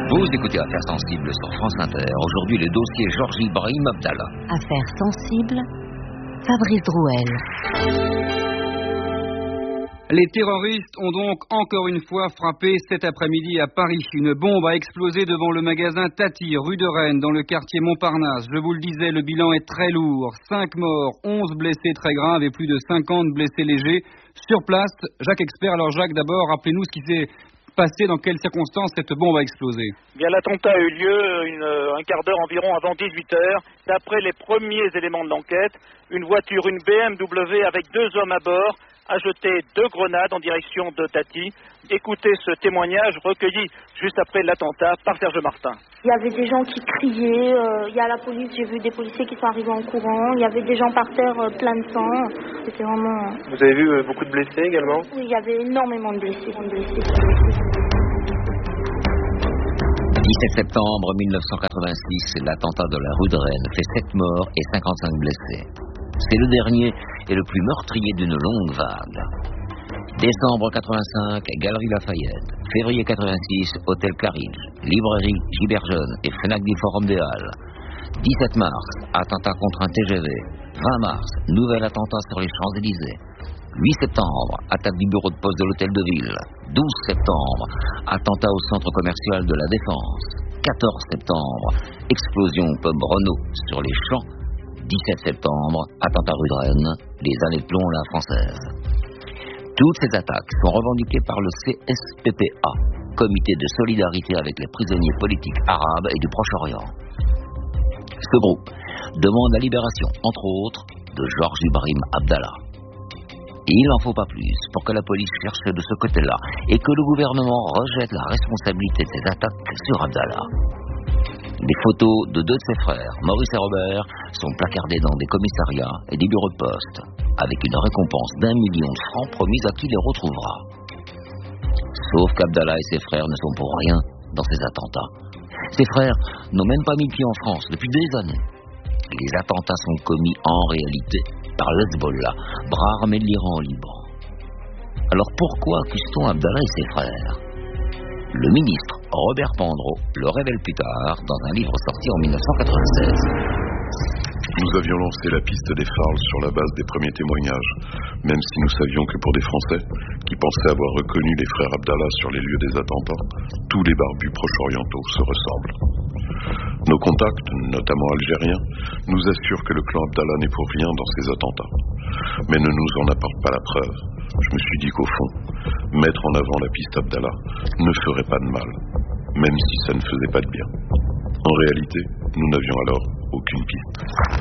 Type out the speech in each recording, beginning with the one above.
Vous écoutez Affaires sensibles sur France Inter. Aujourd'hui, le dossier Georges Ibrahim Abdallah. Affaires sensibles, Fabrice Drouel. Les terroristes ont donc encore une fois frappé cet après-midi à Paris. Une bombe a explosé devant le magasin Tati, rue de Rennes, dans le quartier Montparnasse. Je vous le disais, le bilan est très lourd. 5 morts, 11 blessés très graves et plus de 50 blessés légers. Sur place, Jacques Expert. Alors Jacques, d'abord, rappelez-nous ce qui s'est passé, dans quelles circonstances cette bombe a explosé. Bien, l'attentat a eu lieu un quart d'heure environ avant 18h. D'après les premiers éléments de l'enquête, une voiture, une BMW avec 2 hommes à bord, a jeté 2 grenades en direction de Tati. Écoutez ce témoignage recueilli juste après l'attentat par Serge Martin. Il y avait des gens qui criaient, il y a la police, j'ai vu des policiers qui sont arrivés en courant, il y avait des gens par terre plein de sang. C'était vraiment... Vous avez vu beaucoup de blessés également? Oui, il y avait énormément de blessés. 17 septembre 1986, l'attentat de la rue de Rennes fait 7 morts et 55 blessés. C'est le dernier et le plus meurtrier d'une longue vague. Décembre 85, Galerie Lafayette. Février 86, Hôtel Claridge, Librairie Gilbert Jeune et Fnac du Forum des Halles. 17 mars, attentat contre un TGV. 20 mars, nouvel attentat sur les Champs-Élysées. 8 septembre, attaque du bureau de poste de l'Hôtel de Ville. 12 septembre, attentat au centre commercial de la Défense. 14 septembre, explosion au pub Renault sur les Champs. 17 septembre, attentat rue de Rennes, les années de plomb à la française. Toutes ces attaques sont revendiquées par le CSPPA, Comité de solidarité avec les prisonniers politiques arabes et du Proche-Orient. Ce groupe demande la libération, entre autres, de Georges Ibrahim Abdallah. Il n'en faut pas plus pour que la police cherche de ce côté-là et que le gouvernement rejette la responsabilité de ces attaques sur Abdallah. Des photos de 2 de ses frères, Maurice et Robert, sont placardées dans des commissariats et des bureaux de poste, avec une récompense d'1 million de francs promise à qui les retrouvera. Sauf qu'Abdallah et ses frères ne sont pour rien dans ces attentats. Ses frères n'ont même pas mis pied en France depuis des années. Les attentats sont commis en réalité par l'Hezbollah, bras armé de l'Iran libre. Alors pourquoi accuse-t-on Abdallah et ses frères ? Le ministre Robert Pandreau le révèle plus tard dans un livre sorti en 1996. Nous avions lancé la piste des Farls sur la base des premiers témoignages, même si nous savions que pour des Français qui pensaient avoir reconnu les frères Abdallah sur les lieux des attentats, tous les barbus proche-orientaux se ressemblent. Nos contacts, notamment algériens, nous assurent que le clan Abdallah n'est pour rien dans ces attentats, mais ne nous en apportent pas la preuve. Je me suis dit qu'au fond, mettre en avant la piste Abdallah ne ferait pas de mal, même si ça ne faisait pas de bien. En réalité, nous n'avions alors aucune piste.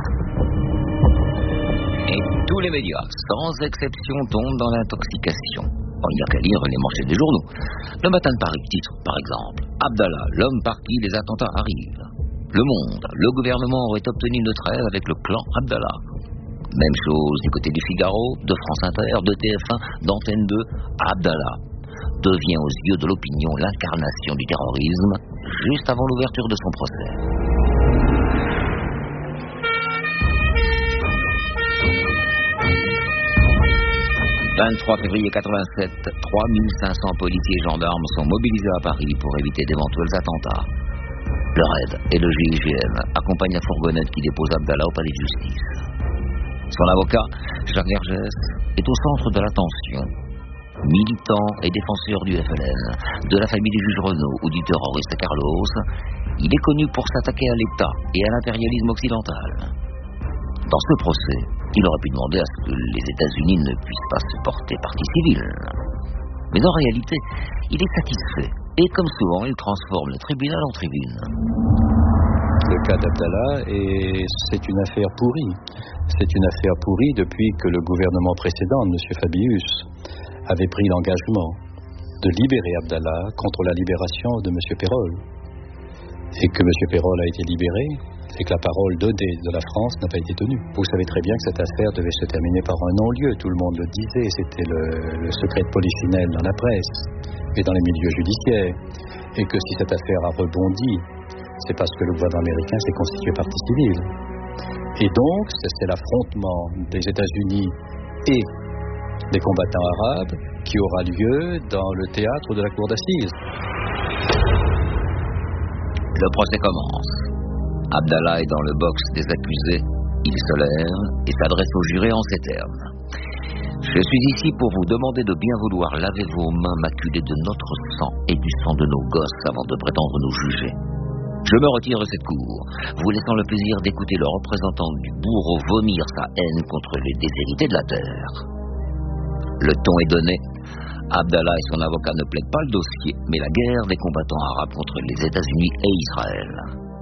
Et tous les médias, sans exception, tombent dans l'intoxication. Il n'y a qu'à lire les manchettes des journaux. Le Matin de Paris titre, par exemple, Abdallah, l'homme par qui les attentats arrivent. Le Monde, le gouvernement aurait obtenu une trêve avec le clan Abdallah. Même chose du côté du Figaro, de France Inter, de TF1, d'Antenne 2, Abdallah devient aux yeux de l'opinion l'incarnation du terrorisme juste avant l'ouverture de son procès. Le 23 février 87, 3500 policiers et gendarmes sont mobilisés à Paris pour éviter d'éventuels attentats. Le RAID et le GIGN accompagnent la fourgonnette qui dépose Abdallah au palais de justice. Son avocat, Jacques Vergès, est au centre de l'attention. Militant et défenseur du FLN, de la famille du juge Renaud ou du terroriste Carlos, il est connu pour s'attaquer à l'État et à l'impérialisme occidental. Dans ce procès, il aurait pu demander à ce que les États-Unis ne puissent pas se porter partie civile. Mais en réalité, il est satisfait et comme souvent, il transforme le tribunal en tribune. Le cas d'Abdallah, c'est une affaire pourrie. C'est une affaire pourrie depuis que le gouvernement précédent, M. Fabius, avait pris l'engagement de libérer Abdallah contre la libération de M. Peyrol. Et que M. Peyrol a été libéré, et que la parole donnée de la France n'a pas été tenue. Vous savez très bien que cette affaire devait se terminer par un non-lieu, tout le monde le disait, c'était le secret de polichinelle dans la presse et dans les milieux judiciaires. Et que si cette affaire a rebondi, c'est parce que le gouvernement américain s'est constitué partie civile. Et donc, c'est l'affrontement des États-Unis et des combattants arabes qui aura lieu dans le théâtre de la cour d'assises. Le procès commence. Abdallah est dans le box des accusés. Il se lève et s'adresse au juré en ces termes. Je suis ici pour vous demander de bien vouloir laver vos mains maculées de notre sang et du sang de nos gosses avant de prétendre nous juger. Je me retire de cette cour, vous laissant le plaisir d'écouter le représentant du bourreau vomir sa haine contre les déshérités de la terre. Le ton est donné. Abdallah et son avocat ne plaident pas le dossier, mais la guerre des combattants arabes contre les États-Unis et Israël.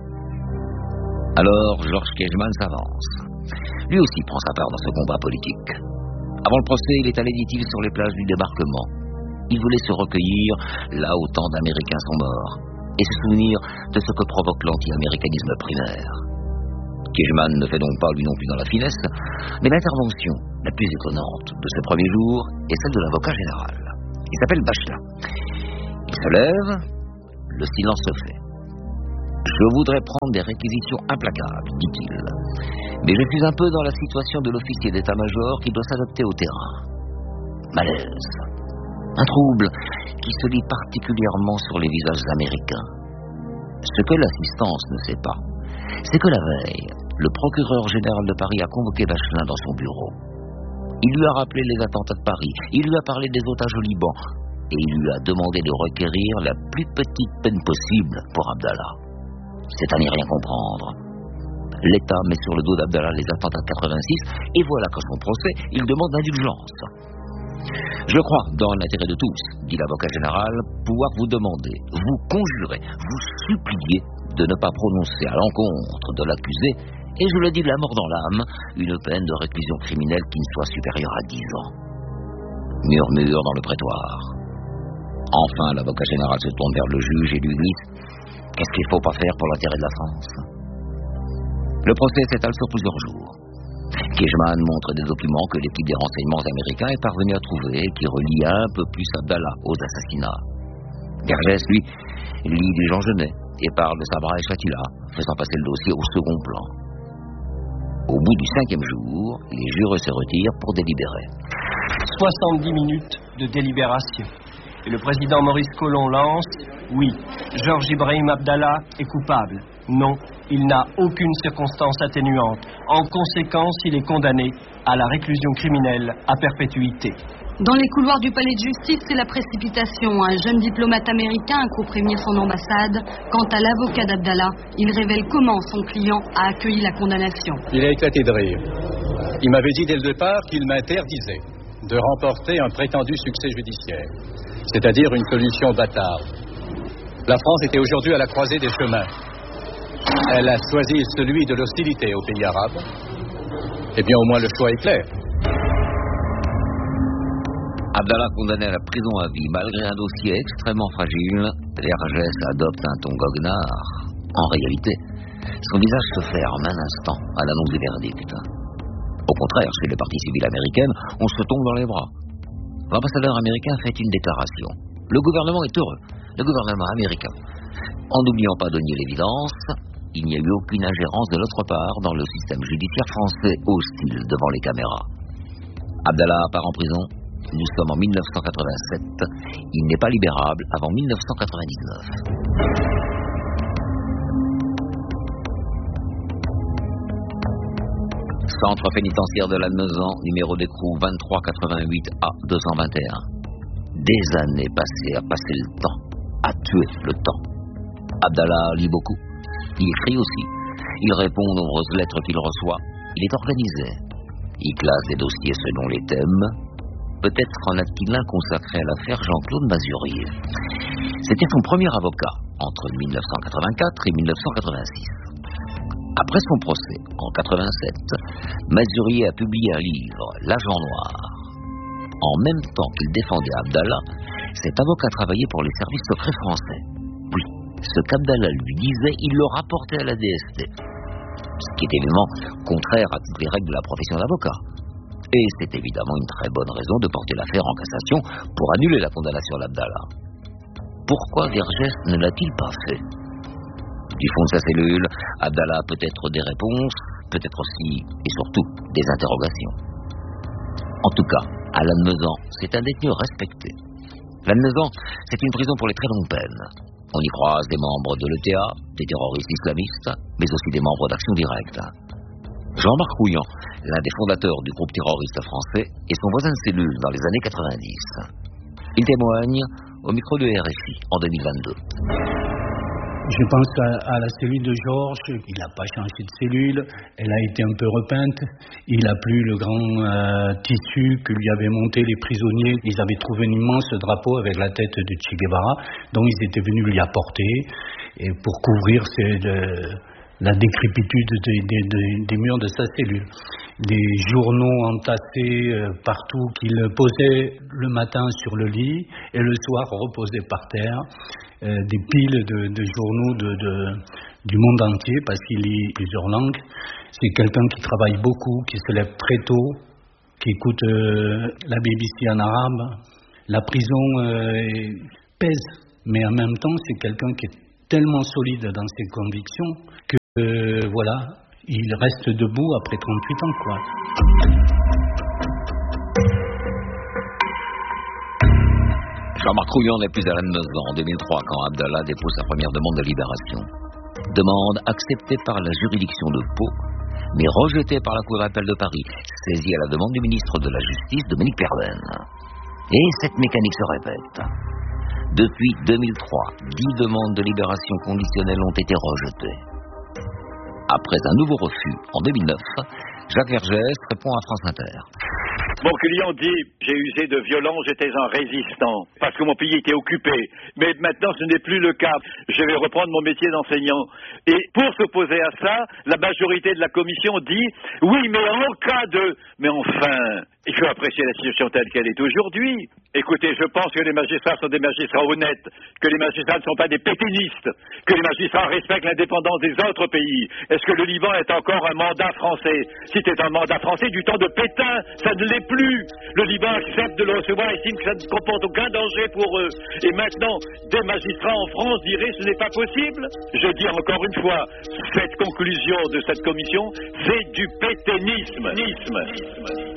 Alors, Georges Kejman s'avance. Lui aussi prend sa part dans ce combat politique. Avant le procès, il est allé, dit-il, sur les plages du débarquement. Il voulait se recueillir là où tant d'Américains sont morts et se souvenir de ce que provoque l'anti-américanisme primaire. Kejman ne fait donc pas lui non plus dans la finesse, mais l'intervention la plus étonnante de ce premier jour est celle de l'avocat général. Il s'appelle Bachela. Il se lève, le silence se fait. Je voudrais prendre des réquisitions implacables, dit-il. Mais je suis un peu dans la situation de l'officier d'état-major qui doit s'adapter au terrain. Malaise. Un trouble qui se lit particulièrement sur les visages américains. Ce que l'assistance ne sait pas, c'est que la veille, le procureur général de Paris a convoqué Bachelin dans son bureau. Il lui a rappelé les attentats de Paris, il lui a parlé des otages au Liban, et il lui a demandé de requérir la plus petite peine possible pour Abdallah. C'est à n'y rien comprendre. L'État met sur le dos d'Abdallah les attentats de 86, et voilà qu'à son procès, il demande l'indulgence. Je crois, dans l'intérêt de tous, dit l'avocat général, pouvoir vous demander, vous conjurer, vous supplier de ne pas prononcer à l'encontre de l'accusé, et je le dis de la mort dans l'âme, une peine de réclusion criminelle qui ne soit supérieure à 10 ans. Murmure dans le prétoire. Enfin, l'avocat général se tourne vers le juge et lui glisse: qu'est-ce qu'il ne faut pas faire pour l'intérêt de la France? Le procès s'étale sur plusieurs jours. Kejman montre des documents que l'équipe des renseignements américains est parvenue à trouver et qui relient un peu plus Abdallah aux assassinats. Vergès, lui, lit des Jean Genet et parle de Sabra et Chatila, faisant passer le dossier au second plan. Au bout du 5e jour, les jurés se retirent pour délibérer. 70 minutes de délibération. Et le président Maurice Colomb lance: oui, Georges Ibrahim Abdallah est coupable. Non, il n'a aucune circonstance atténuante. En conséquence, il est condamné à la réclusion criminelle à perpétuité. Dans les couloirs du palais de justice, c'est la précipitation. Un jeune diplomate américain court prévenir son ambassade. Quant à l'avocat d'Abdallah, il révèle comment son client a accueilli la condamnation. Il a éclaté de rire. Il m'avait dit dès le départ qu'il m'interdisait de remporter un prétendu succès judiciaire, c'est-à-dire une solution bâtarde. La France était aujourd'hui à la croisée des chemins. Elle a choisi celui de l'hostilité aux pays arabes. Eh bien, au moins le choix est clair. Abdallah condamné à la prison à vie, malgré un dossier extrêmement fragile, Vergès adopte un ton goguenard. En réalité, son visage se ferme un instant à l'annonce du verdict. Au contraire, chez les parties civiles américaines, on se tombe dans les bras. L'ambassadeur américain fait une déclaration. Le gouvernement est heureux, le gouvernement américain. En n'oubliant pas de nier l'évidence, il n'y a eu aucune ingérence de notre part dans le système judiciaire français hostile devant les caméras. Abdallah part en prison. Nous sommes en 1987. Il n'est pas libérable avant 1999. Centre pénitentiaire de Lannemezan, numéro d'écrou 2388A 221. Des années passées à passer le temps, à tuer le temps. Abdallah lit beaucoup. Il écrit aussi. Il répond aux nombreuses lettres qu'il reçoit. Il est organisé. Il classe les dossiers selon les thèmes. Peut-être en a-t-il un consacré à l'affaire Jean-Claude Mazurier. C'était son premier avocat entre 1984 et 1986. Après son procès, en 87, Mazurier a publié un livre, L'Agent Noir. En même temps qu'il défendait Abdallah, cet avocat travaillait pour les services secrets français. Oui, ce qu'Abdallah lui disait, il le rapportait à la DST. Ce qui est évidemment contraire à toutes les règles de la profession d'avocat. Et c'est évidemment une très bonne raison de porter l'affaire en cassation pour annuler la condamnation d'Abdallah. Pourquoi Vergès ne l'a-t-il pas fait? Du fond de sa cellule, Abdallah a peut-être des réponses, peut-être aussi et surtout des interrogations. En tout cas, à Lannemezan, c'est un détenu respecté. Lannemezan, c'est une prison pour les très longues peines. On y croise des membres de l'ETA, des terroristes islamistes, mais aussi des membres d'Action Directe. Jean-Marc Rouillant, l'un des fondateurs du groupe terroriste français, est son voisin de cellule dans les années 90. Il témoigne au micro de RFI en 2022. Je pense à la cellule de Georges, il n'a pas changé de cellule, elle a été un peu repeinte, il n'a plus le grand tissu que lui avaient monté les prisonniers, ils avaient trouvé un immense drapeau avec la tête de Che Guevara, dont ils étaient venus lui apporter, et pour couvrir la décrépitude des murs de sa cellule. Des journaux entassés partout qu'il posait le matin sur le lit et le soir reposés par terre. Des piles de journaux du monde entier parce qu'il lit plusieurs langues. C'est quelqu'un qui travaille beaucoup, qui se lève très tôt, qui écoute la BBC en arabe. La prison pèse, mais en même temps c'est quelqu'un qui est tellement solide dans ses convictions que voilà, il reste debout après 38 ans, quoi. Jean-Marc Rouillant n'est plus à la même en 2003 quand Abdallah dépose sa première demande de libération. Demande acceptée par la juridiction de Pau, mais rejetée par la Cour d'appel de Paris, saisie à la demande du ministre de la Justice, Dominique Perben. Et cette mécanique se répète. Depuis 2003, 10 demandes de libération conditionnelle ont été rejetées. Après un nouveau refus en 2009, Jacques Vergès répond à France Inter. Mon client dit, j'ai usé de violence, j'étais un résistant, parce que mon pays était occupé. Mais maintenant, ce n'est plus le cas. Je vais reprendre mon métier d'enseignant. Et pour s'opposer à ça, la majorité de la commission dit, oui, mais en cas de... Mais enfin, il faut apprécier la situation telle qu'elle est aujourd'hui. Écoutez, je pense que les magistrats sont des magistrats honnêtes, que les magistrats ne sont pas des pétinistes, que les magistrats respectent l'indépendance des autres pays. Est-ce que le Liban est encore un mandat français? Si c'est un mandat français du temps de Pétain, ça ne l'est plus. Le Liban accepte de le recevoir, estime que ça ne comporte aucun danger pour eux. Et maintenant, des magistrats en France diraient ce n'est pas possible. Je dis encore une fois, cette conclusion de cette commission, c'est du pétainisme.